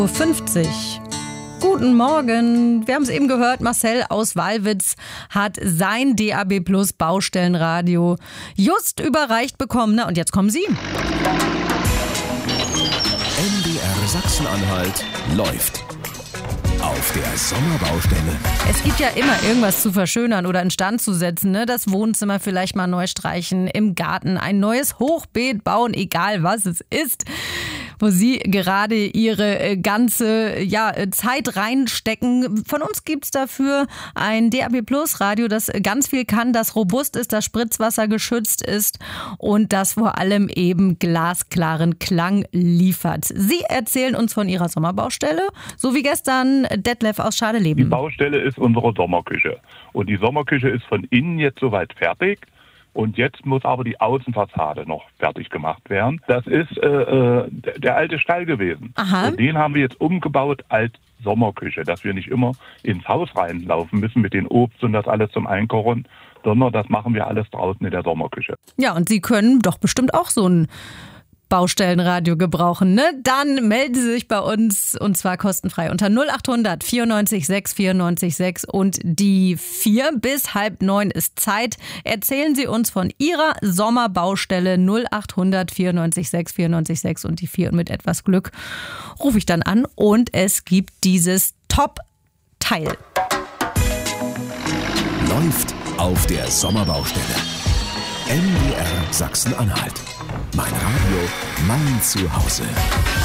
50. Guten Morgen. Wir haben es eben gehört, Marcel aus Wallwitz hat sein DAB Plus Baustellenradio just überreicht bekommen. Na, und jetzt kommen Sie. MDR Sachsen-Anhalt läuft auf der Sommerbaustelle. Es gibt ja immer irgendwas zu verschönern oder instand zu setzen, ne? Das Wohnzimmer vielleicht mal neu streichen, im Garten ein neues Hochbeet bauen, egal was es ist, wo Sie gerade Ihre ganze Zeit reinstecken. Von uns gibt's dafür ein DAB Plus Radio, das ganz viel kann, das robust ist, das Spritzwasser geschützt ist und das vor allem eben glasklaren Klang liefert. Sie erzählen uns von Ihrer Sommerbaustelle, so wie gestern Detlef aus Schadeleben. Die Baustelle ist unsere Sommerküche. Und die Sommerküche ist von innen jetzt soweit fertig. Und jetzt muss aber die Außenfassade noch fertig gemacht werden. Das ist der alte Stall gewesen. Aha. Und den haben wir jetzt umgebaut als Sommerküche, dass wir nicht immer ins Haus reinlaufen müssen mit den Obst und das alles zum Einkochen, sondern das machen wir alles draußen in der Sommerküche. Ja, und Sie können doch bestimmt auch so ein Baustellenradio gebrauchen, ne? Dann melden Sie sich bei uns und zwar kostenfrei unter 0800 94 6 94 6 und die 4 bis 8:30 ist Zeit. Erzählen Sie uns von Ihrer Sommerbaustelle 0800 94 6 94 6 und die 4 und mit etwas Glück rufe ich dann an und es gibt dieses Top-Teil. Läuft auf der Sommerbaustelle. MDR Sachsen-Anhalt. Mein Radio, mein Zuhause.